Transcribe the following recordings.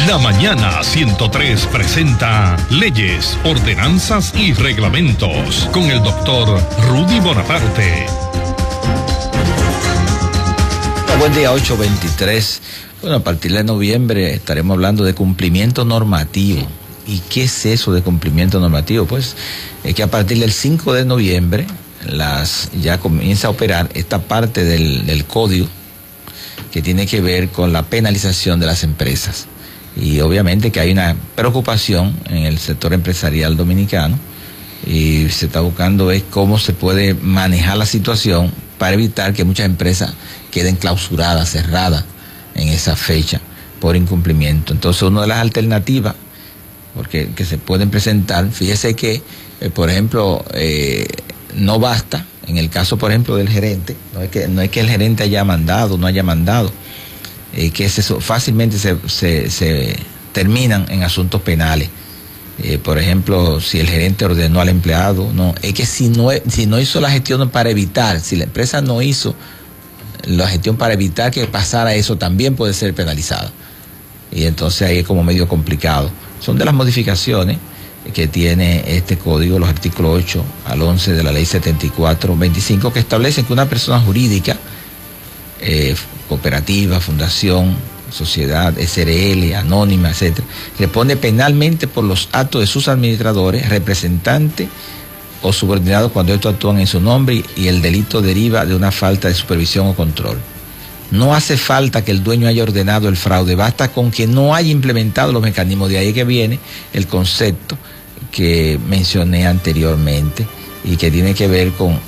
La Mañana 103 presenta Leyes, Ordenanzas y Reglamentos con el doctor Rudy Bonaparte. Buen día, 8:23. Bueno, a partir de noviembre estaremos hablando de cumplimiento normativo. ¿Y qué es eso de cumplimiento normativo? Pues es que a partir del 5 de noviembre ya comienza a operar esta parte del código que tiene que ver con la penalización de las empresas. Y obviamente que hay una preocupación en el sector empresarial dominicano y se está buscando es cómo se puede manejar la situación para evitar que muchas empresas queden clausuradas, cerradas en esa fecha por incumplimiento. Entonces, una de las alternativas que se pueden presentar, fíjese que, por ejemplo, no basta, en el caso, por ejemplo, del gerente, no es que el gerente haya mandado, no haya mandado, que eso fácilmente se terminan en asuntos penales. Por ejemplo, si el gerente ordenó al empleado, no, es que si no hizo la gestión para evitar, si la empresa no hizo la gestión para evitar que pasara eso, también puede ser penalizada. Y entonces ahí es como medio complicado. Son de las modificaciones que tiene este código, los artículos 8 al 11 de la ley 74/25, que establecen que una persona jurídica, cooperativa, fundación, sociedad, SRL, anónima, etcétera, responde penalmente por los actos de sus administradores, representantes o subordinados cuando estos actúan en su nombre y el delito deriva de una falta de supervisión o control. No hace falta que el dueño haya ordenado el fraude, basta con que no haya implementado los mecanismos. De ahí que viene el concepto que mencioné anteriormente y que tiene que ver con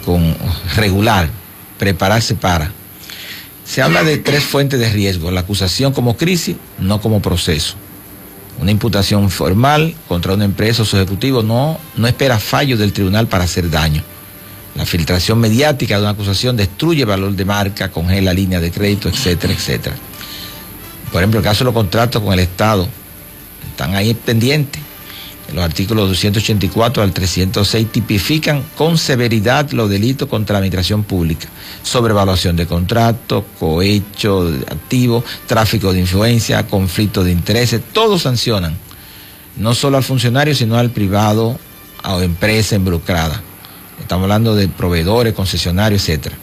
regular, prepararse para. Se habla de 3 fuentes de riesgo: la acusación como crisis, no como proceso. Una imputación formal contra una empresa o su ejecutivo no espera fallo del tribunal para hacer daño. La filtración mediática de una acusación destruye valor de marca, congela líneas de crédito, etcétera, etcétera. Por ejemplo, el caso de los contratos con el Estado están ahí pendientes. Los artículos 284 al 306 tipifican con severidad los delitos contra la administración pública: sobrevaluación de contratos, cohecho de activos, tráfico de influencia, conflicto de intereses. Todos sancionan, no solo al funcionario, sino al privado o empresa involucrada. Estamos hablando de proveedores, concesionarios, etcétera.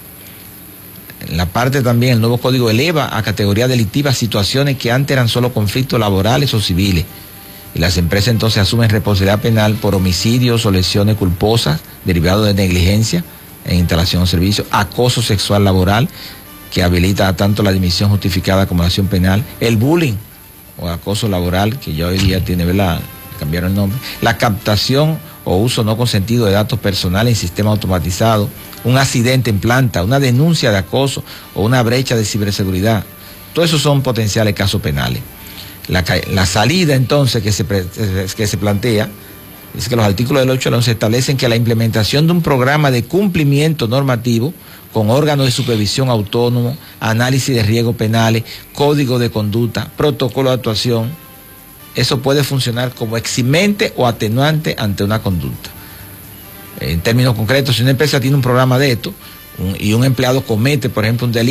En la parte también, el nuevo código eleva a categoría delictiva situaciones que antes eran solo conflictos laborales o civiles. Y las empresas entonces asumen responsabilidad penal por homicidios o lesiones culposas derivados de negligencia en instalación o servicio, acoso sexual laboral, que habilita tanto la dimisión justificada como la acción penal, el bullying o acoso laboral, que ya hoy día tiene, ¿verdad?, cambiaron el nombre, la captación o uso no consentido de datos personales en sistema automatizado, un accidente en planta, una denuncia de acoso o una brecha de ciberseguridad. Todos esos son potenciales casos penales. La salida entonces que se plantea es que los artículos del 8 al 11 establecen que la implementación de un programa de cumplimiento normativo con órganos de supervisión autónomo, análisis de riesgos penales, código de conducta, protocolo de actuación, eso puede funcionar como eximente o atenuante ante una conducta. En términos concretos, si una empresa tiene un programa de esto y un empleado comete, por ejemplo, un delito,